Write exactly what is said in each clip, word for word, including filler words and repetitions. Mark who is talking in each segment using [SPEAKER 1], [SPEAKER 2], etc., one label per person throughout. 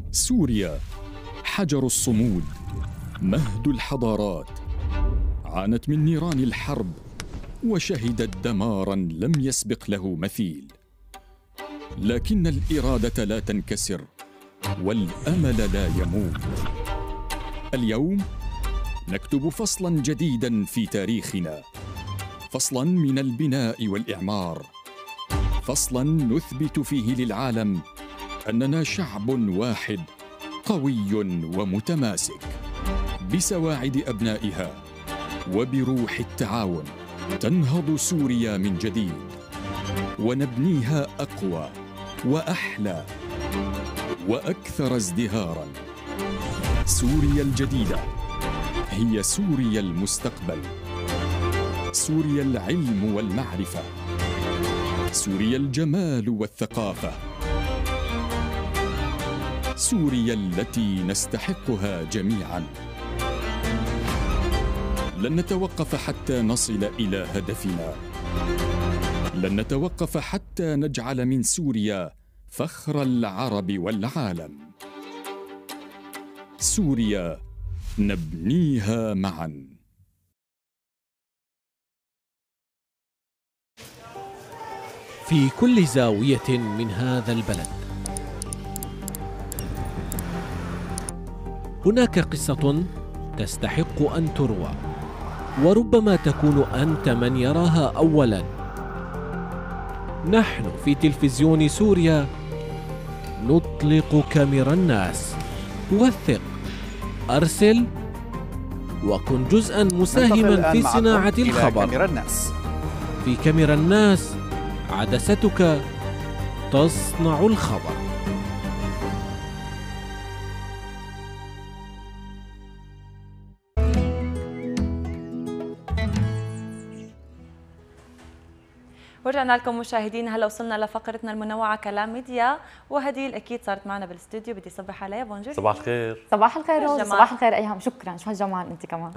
[SPEAKER 1] سوريا حجر الصمود، مهد الحضارات، عانت من نيران الحرب وشهدت دماراً لم يسبق له مثيل، لكن الإرادة لا تنكسر والأمل لا يموت. اليوم نكتب فصلاً جديداً في تاريخنا، فصلاً من البناء والإعمار، فصلاً نثبت فيه للعالم أننا شعب واحد قوي ومتماسك. بسواعد أبنائها وبروح التعاون تنهض سوريا من جديد، ونبنيها أقوى وأحلى وأكثر ازدهاراً. سوريا الجديدة هي سوريا المستقبل، سوريا العلم والمعرفة، سوريا الجمال والثقافة، سوريا التي نستحقها جميعاً. لن نتوقف حتى نصل إلى هدفنا، لن نتوقف حتى نجعل من سوريا فخر العرب والعالم. سوريا نبنيها معاً.
[SPEAKER 2] في كل زاوية من هذا البلد هناك قصة تستحق أن تروى، وربما تكون أنت من يراها أولاً. نحن في تلفزيون سوريا نطلق كاميرا الناس. وثق، أرسل، وكن جزءاً مساهماً في صناعة الخبر.
[SPEAKER 3] كاميرا الناس.
[SPEAKER 2] في كاميرا الناس عدستك تصنع الخبر.
[SPEAKER 4] ورجعنا لكم مشاهدين. هلا وصلنا لفقرتنا المنوعه كلام ميديا، وهديل اكيد صارت معنا بالاستوديو. بدي صبح عليها. بونجور.
[SPEAKER 5] صباح الخير.
[SPEAKER 6] صباح الخير روز. صباح الخير ايهم. شكرا. شو هالجمال انت كمان.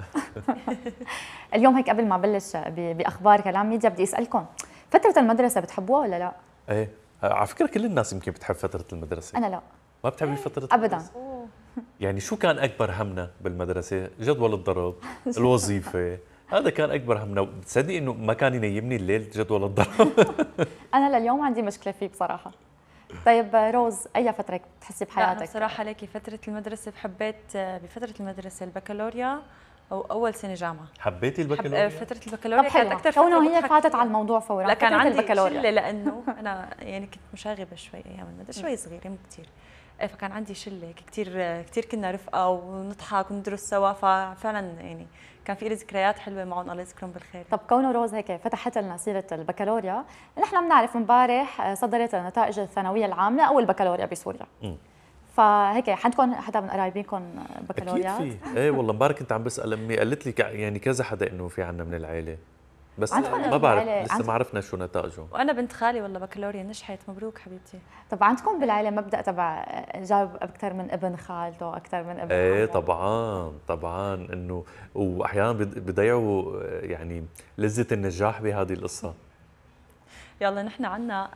[SPEAKER 6] اليوم هيك قبل ما بلش باخبار كلام ميديا بدي اسالكم، فتره المدرسه بتحبوها ولا لا؟
[SPEAKER 5] ايه على فكره كل الناس يمكن بتحب فتره المدرسه.
[SPEAKER 6] انا لا.
[SPEAKER 5] ما بتحبي فتره
[SPEAKER 6] ابدا
[SPEAKER 5] المدرسة؟ يعني شو كان اكبر همنا بالمدرسه؟ جدول الضرب، الوظيفه، هذا كان اكبر همنا. بتصدقي انه ما كان ينيمني الليل جدول الضرب.
[SPEAKER 6] انا لليوم عندي مشكله فيه بصراحه. طيب روز، اي فتره بتحسي بحياتك؟
[SPEAKER 4] أنا بصراحه ليكي فتره المدرسه حبيت بفتره المدرسه البكالوريا او اول سنه جامعه.
[SPEAKER 5] حبيتي البكالوريا؟
[SPEAKER 4] حب فتره البكالوريا كانت اكثر فتره.
[SPEAKER 6] كونه هي فاتت على الموضوع فورا.
[SPEAKER 4] لا كان عندي شله، لانه انا يعني كنت مشاغبه شوي ايام المدرسه، شوي صغيره مو كثير، فكان عندي شله كثير كثير، كنا رفقه ونضحك وندرس سوا، ففعلا يعني كان في لي ذكريات حلوه معهم، الله يذكرهم بالخير.
[SPEAKER 6] طب كونه روز هيك فتحت لنا سيره البكالوريا، نحن بنعرف امبارح صدرت نتائج الثانويه العامه او البكالوريا بسوريا. م. فهيك عندكم حدا من قرايبينكم بكالوريات؟
[SPEAKER 5] اكيد في. ايه والله امبارح كنت عم بسال امي، قالت لي يعني كذا حدا انه في عنا من العائله، بس ما بعرف لسه ما عرفنا شو نتائجهم.
[SPEAKER 4] وانا بنت خالي والله بكالوريا نجحت، مبروك حبيبتي.
[SPEAKER 6] طب عندكم بالعائله مبدا تبع جاب اكثر من ابن خالته، اكثر من ابن
[SPEAKER 5] ايه طبعا طبعا، انه واحيانا بيضيعوا يعني لذه النجاح بهذه القصه.
[SPEAKER 4] يلا نحن عنا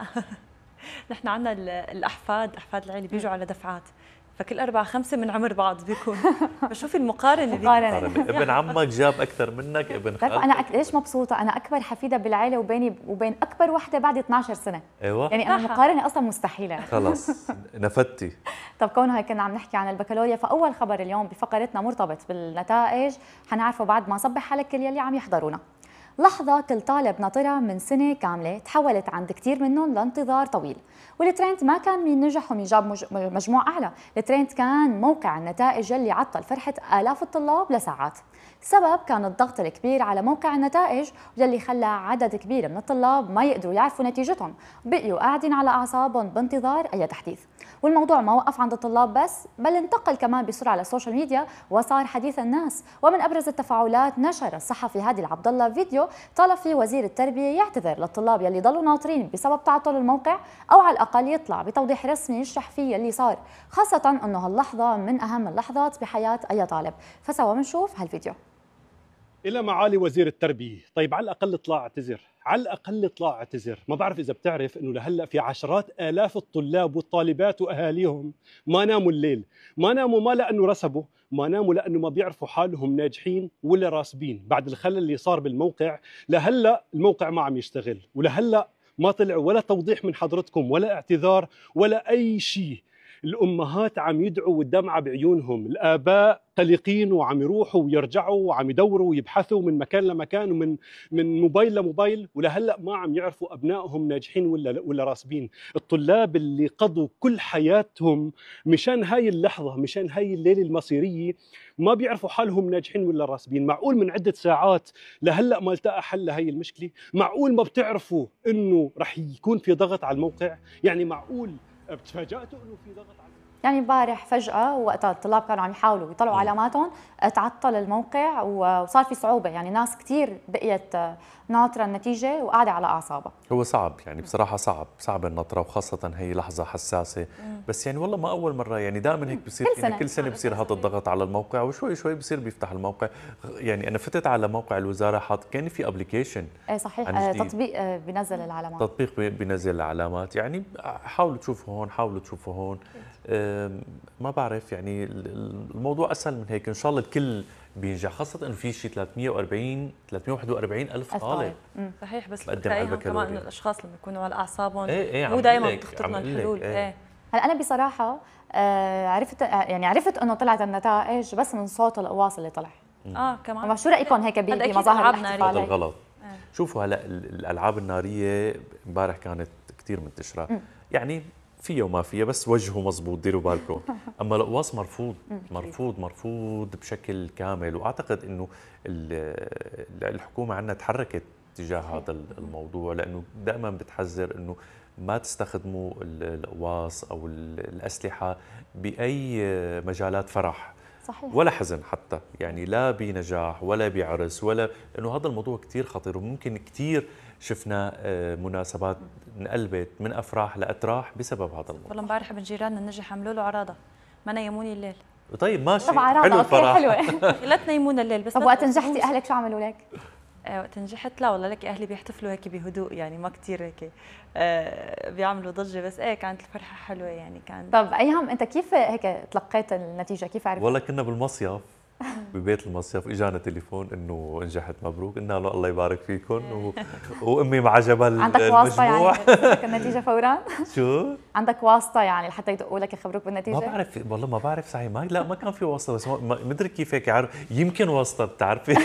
[SPEAKER 4] نحن عنا الاحفاد، احفاد العيله بيجوا على دفعات، فكل أربعة خمسة من عمر بعض بيكون. فشوفي المقارنة دي.
[SPEAKER 5] مقارنة. ابن عمك جاب أكثر منك، ابن خالتك.
[SPEAKER 6] أنا ليش مبسوطة؟ أنا أكبر حفيدة بالعائلة وبيني وبين أكبر وحدة بعد اثنعش سنة.
[SPEAKER 5] أيوة.
[SPEAKER 6] يعني أنا المقارنة أصلاً مستحيلة.
[SPEAKER 5] خلاص نفدتي.
[SPEAKER 6] طب كونه هيك كنا عم نحكي عن البكالوريا، فأول خبر اليوم بفقرتنا مرتبط بالنتائج، حنعرفه بعد ما صبح على كل يلي عم يحضرونا. لحظة كل طالب ناطرها من سنة كاملة تحولت عند كثير منهم لانتظار طويل، والترند ما كان مين نجح ومين جاب مجموع أعلى، الترند كان موقع النتائج اللي عطل فرحة آلاف الطلاب لساعات. السبب كان الضغط الكبير على موقع النتائج، واللي خلى عدد كبير من الطلاب ما يقدروا يعرفوا نتيجتهم، بقيوا قاعدين على أعصابهم بانتظار أي تحديث. والموضوع ما وقف عند الطلاب بس، بل انتقل كمان بسرعة للسوشيال ميديا وصار حديث الناس. ومن أبرز التفاعلات نشر الصحفي هادي العبد الله فيديو طلب فيه وزير التربية يعتذر للطلاب يلي ضلوا ناطرين بسبب تعطل الموقع، أو على الأقل يطلع بتوضيح رسمي يشرح فيه اللي صار، خاصة أنه هاللحظة من أهم اللحظات بحياة أي طالب. فسوا بنشوف هالفيديو.
[SPEAKER 3] إلى معالي وزير التربية. طيب على الأقل اطلع اعتذر، على الأقل اطلع اعتذر. ما بعرف إذا بتعرف إنه لهلأ في عشرات آلاف الطلاب والطالبات وأهاليهم ما ناموا الليل. ما ناموا ما لأنه رسبوا، ما ناموا لأنه ما بيعرفوا حالهم ناجحين ولا راسبين. بعد الخلل اللي صار بالموقع لهلأ الموقع ما عم يشتغل، ولهلأ ما طلع ولا توضيح من حضرتكم ولا اعتذار ولا أي شيء. الأمهات عم يدعوا والدمعة بعيونهم، الآباء قلقين وعم يروحوا ويرجعوا وعم يدوروا ويبحثوا من مكان لمكان ومن من موبايل لموبايل، ولهلا ما عم يعرفوا أبنائهم ناجحين ولا ولا راسبين. الطلاب اللي قضوا كل حياتهم مشان هاي اللحظة، مشان هاي الليلة المصيرية، ما بيعرفوا حالهم ناجحين ولا راسبين. معقول من عدة ساعات لهلا ما التقى حل لهي المشكلة؟ معقول ما بتعرفوا إنه رح يكون في ضغط على الموقع؟ يعني معقول تفاجأتوا إنه في ضغط على
[SPEAKER 6] يعني امبارح فجأة وقتها الطلاب كانوا عم يحاولوا يطلعوا علاماتهم تعطل الموقع وصار في صعوبة، يعني ناس كثير بقيت ناطرة النتيجة وقاعدة على أعصابها.
[SPEAKER 5] هو صعب يعني بصراحة، صعب صعب النطرة، وخاصة هي لحظة حساسة. بس يعني والله ما أول مرة، يعني دائما هيك بصير،
[SPEAKER 6] كل سنة
[SPEAKER 5] كل سنة بصير هذا الضغط على الموقع، وشوي شوي بصير بيفتح الموقع. يعني أنا فتت على موقع الوزارة، حاط كان في ابلكيشن.
[SPEAKER 6] ايه صحيح، تطبيق بينزل العلامات،
[SPEAKER 5] تطبيق بينزل العلامات. يعني حاولوا تشوفوا هون، حاولوا تشوفوا هون. ما بعرف، يعني الموضوع اسهل من هيك. ان شاء الله الكل بينجح، خاصه انه في شيء ثلاثمية وأربعين ثلاثمية وواحد وأربعين الف طالب.
[SPEAKER 4] صحيح، بس
[SPEAKER 5] بتلاقيهم
[SPEAKER 4] كمان انه الاشخاص لما يكونوا على اعصابهم
[SPEAKER 5] ايه ايه
[SPEAKER 4] مو دائما بتخطر لهم الحلول.
[SPEAKER 5] ايه, ايه.
[SPEAKER 6] هلا انا بصراحه آه عرفت يعني عرفت انه طلعت النتائج بس من صوت القواص اللي طلع.
[SPEAKER 4] اه كمان
[SPEAKER 6] شو رايكم هيك بمظاهر الاحتفال؟
[SPEAKER 5] هذا الغلط. آه. شوفوا هلا الالعاب الناريه امبارح كانت كثير منتشره، يعني فيها وما فيها، بس وجهه مزبوط، ديروا بالكم. اما القواص مرفوض مرفوض مرفوض بشكل كامل. واعتقد انه الحكومه عندنا تحركت تجاه هذا الموضوع، لانه دائما بتحذر انه ما تستخدموا القواص او الاسلحه باي مجالات فرح.
[SPEAKER 6] صحيح.
[SPEAKER 5] ولا حزن حتى، يعني لا بنجاح ولا بعرس ولا، لانه هذا الموضوع كثير خطير. وممكن كثير شفنا مناسبات انقلبت من افراح لاتراح بسبب هذا الموضوع.
[SPEAKER 4] والله امبارح ابن جيراننا نجح عملوا له عراضه ما نيموني الليل.
[SPEAKER 5] طيب ماشي،
[SPEAKER 6] حلو الفرح، حلوه.
[SPEAKER 4] لا تنيمونا الليل. بس
[SPEAKER 6] طب وقت نجحتي اهلك شو عملوا لك؟
[SPEAKER 4] آه وقت نجحت لا والله، لك اهلي بيحتفلوا هيك بهدوء، يعني ما كثير هيك آه بيعملوا ضجه، بس ايه كانت الفرحه حلوه يعني. كان
[SPEAKER 6] طب ايهم انت كيف هيك تلقيت النتيجه؟ كيف عرفت؟
[SPEAKER 5] والله كنا بالمصيف، ببيت المصيف اجانا تليفون انه نجحت، مبروك. قلنا له الله يبارك فيكم. و... وامي مع جبل
[SPEAKER 6] عندك واسطه يعني لك النتيجه فورا؟
[SPEAKER 5] شو؟
[SPEAKER 6] عندك واسطه يعني لحتى يدقوا لك يخبروك بالنتيجه؟
[SPEAKER 5] ما بعرف والله، ما بعرف صحيح. ما لا ما كان في واسطه، بس ما مدري كيف هيك عارف، يمكن واسطه بتعرفي.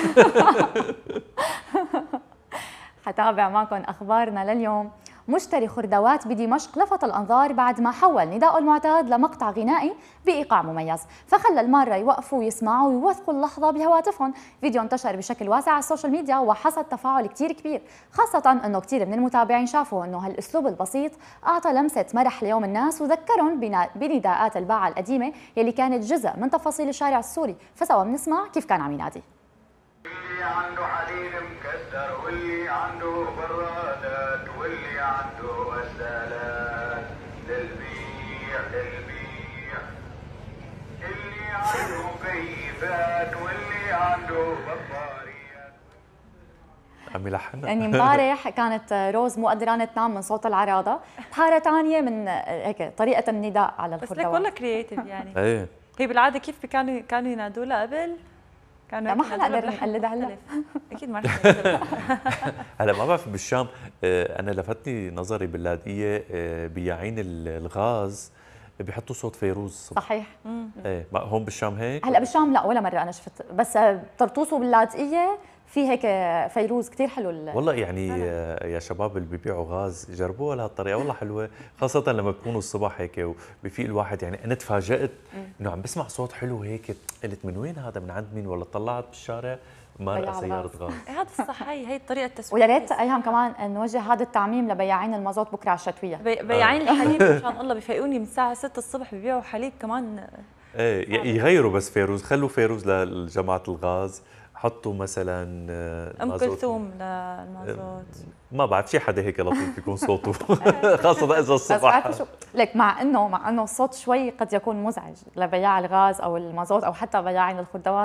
[SPEAKER 6] حتابع معكم اخبارنا لليوم. مشتري خردوات بدمشق لفت الانظار بعد ما حول نداءه المعتاد لمقطع غنائي بايقاع مميز، فخلى المارة يوقفوا ويسمعوا ويوثقوا اللحظه بهواتفهم. فيديو انتشر بشكل واسع على السوشيال ميديا وحصد تفاعل كثير كبير، خاصه انه كثير من المتابعين شافوا انه هالاسلوب البسيط اعطى لمسه مرح ليوم الناس وذكرهم بنداءات الباعه القديمه يلي كانت جزء من تفاصيل الشارع السوري. فسوا بنسمع كيف كان عم ينادي.
[SPEAKER 7] اللي عنده حديد مكسر، واللي عنده برادات، واللي عنده غسالات، للبيع للبيع، اللي عنده مكيفات، واللي عنده بطاريات.
[SPEAKER 5] عم يلحن.
[SPEAKER 6] يعني امبارح كانت روز مو قدرانه تنام من صوت العراضه، بحاره ثانيه من هيك طريقه النداء على الخردوات.
[SPEAKER 4] بس لك والله كرييتيف يعني.
[SPEAKER 5] ايه
[SPEAKER 4] هي بالعاده كيف كانوا كانوا ينادوا لها قبل؟
[SPEAKER 6] كانوا ما حنقدر نقلدها هلا.
[SPEAKER 4] اكيد ما رح نقلدها.
[SPEAKER 5] هلا ما بعرف بالشام، انا لفتني نظري باللاذقيه بياعين الغاز بيحطوا صوت فيروز.
[SPEAKER 6] صحيح.
[SPEAKER 5] ايه هون بالشام هيك؟
[SPEAKER 6] هلا بالشام لا ولا مره انا شفت، بس طرطوس باللاذقيه في هيك فيروز كثير حلو.
[SPEAKER 5] والله يعني يا شباب اللي بيبيعوا غاز جربوها لهالطريقه، والله حلوه، خاصه لما بكونوا الصبح هيك وبفيق الواحد. يعني انا تفاجات انه عم بسمع صوت حلو هيك، قلت من وين هذا، من عند مين؟ ولا طلعت بالشارع مرقه سياره غاز.
[SPEAKER 4] هذا الصح، هي هي الطريقه التسويقيه.
[SPEAKER 6] ويا ريت ايهم كمان نوجه هذا التعميم لبياعين المازوت بكره على الشتويه.
[SPEAKER 4] بي بياعين الحليب ان شاء الله بيفيقوني من الساعه ستة الصبح ببيعوا حليب كمان.
[SPEAKER 5] ايه يغيروا بس فيروز، خلوا فيروز لجماعه الغاز، حطوا مثلا
[SPEAKER 4] ام كلثوم للمازوت.
[SPEAKER 5] ما بعرف شي حدا هيك لطيف يكون صوته، خاصه اذا الصبح.
[SPEAKER 6] بس شو لك، مع انه مع انه الصوت شوي قد يكون مزعج لبياع الغاز او المازوت او حتى بياعين الخردوات،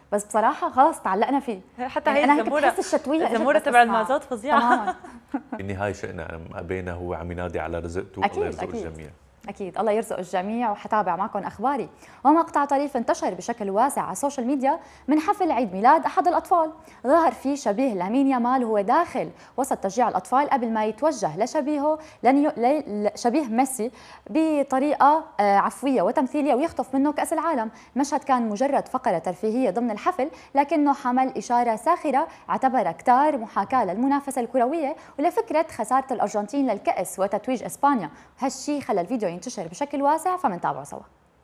[SPEAKER 6] بس بصراحه خلص تعلقنا فيه.
[SPEAKER 4] حتى
[SPEAKER 6] يعني
[SPEAKER 4] هي
[SPEAKER 6] انا
[SPEAKER 4] الزموره
[SPEAKER 6] بحس الشتويه
[SPEAKER 4] الزموره تبع المازوت فظيعه.
[SPEAKER 5] بالنهايه شئنا ام ابينا هو عم ينادي على رزقته،
[SPEAKER 6] أكيد
[SPEAKER 5] الله يرزق
[SPEAKER 6] أكيد.
[SPEAKER 5] الجميع.
[SPEAKER 6] أكيد الله يرزق الجميع. وحتابع معكم أخباري. ومقطع طريف انتشر بشكل واسع على السوشيال ميديا من حفل عيد ميلاد أحد الأطفال، ظهر فيه شبيه لامين يامال وهو داخل وسط تشجيع الأطفال قبل ما يتوجه لشبيهه لن ي... شبيه ميسي بطريقة عفوية وتمثيلية ويخطف منه كأس العالم. المشهد كان مجرد فقرة ترفيهية ضمن الحفل، لكنه حمل إشارة ساخرة اعتبرها كتار محاكاة للمنافسة الكروية ولفكرة خسارة الأرجنتين للكأس وتتويج إسبانيا. هالشي خلى الفيديو ينتشر بشكل واسع، فمنتابعه سوا.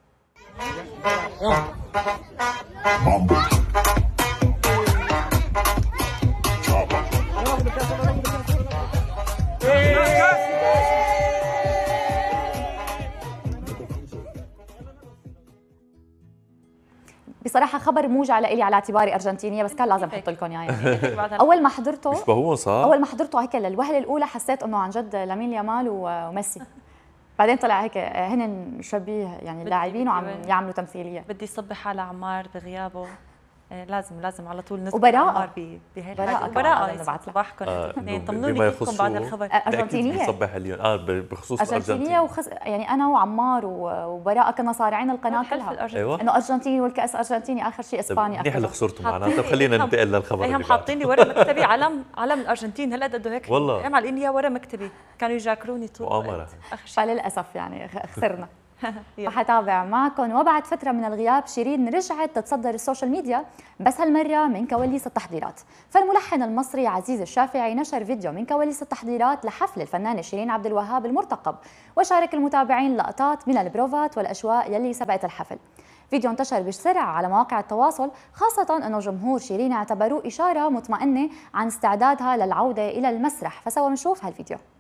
[SPEAKER 6] بصراحة خبر موجع لإلي على اعتباري أرجنتينية، بس كان لازم أحط لكم إياه يعني. أول ما حضرته
[SPEAKER 5] بيشبهوه صح؟
[SPEAKER 6] أول ما حضرته هيك للوهلة الأولى حسيت إنه عن جد لامين يامال وميسي، بعدين طلع هيك هن شبيه يعني اللاعبين وعم يعملوا تمثيلية.
[SPEAKER 4] بدي صبح على عمار بغيابه، لازم لازم على طول نذكر
[SPEAKER 6] وبراءة.
[SPEAKER 4] عمار بهالحاجه. وبراءة صباحكم اثنين، طمنوني كيفكم بعد الخبر.
[SPEAKER 6] أرجنتينية
[SPEAKER 5] بصبح اليوم اه بخصوص
[SPEAKER 6] أرجنتينية وخص... يعني أنا وعمار وبراءة كنا صارعين القناة كلها،
[SPEAKER 5] أيوة.
[SPEAKER 6] إنه أرجنتيني والكأس أرجنتيني، آخر شيء إسبانيا.
[SPEAKER 5] منيح اللي خسرتوا معنا. طب خلينا ننتقل للخبر اللي
[SPEAKER 4] هم حاطين لي ورا مكتبي علم علم الأرجنتين، هلا قدوا هيك
[SPEAKER 5] والله
[SPEAKER 4] معلقين لي ورا مكتبي، كانوا يجاكروني طول الوقت.
[SPEAKER 6] فللأسف يعني خسرنا. وحتابع معكم. وبعد فترة من الغياب شيرين رجعت تتصدر السوشيال ميديا، بس هالمرة من كواليس التحضيرات. فالملحن المصري عزيز الشافعي نشر فيديو من كواليس التحضيرات لحفل الفنانة شيرين عبد الوهاب المرتقب، وشارك المتابعين لقطات من البروفات والأجواء يلي سبقت الحفل. فيديو انتشر بسرعة على مواقع التواصل، خاصة أنه جمهور شيرين اعتبروه إشارة مطمئنة عن استعدادها للعودة إلى المسرح. فسوى نشوف هالفيديو.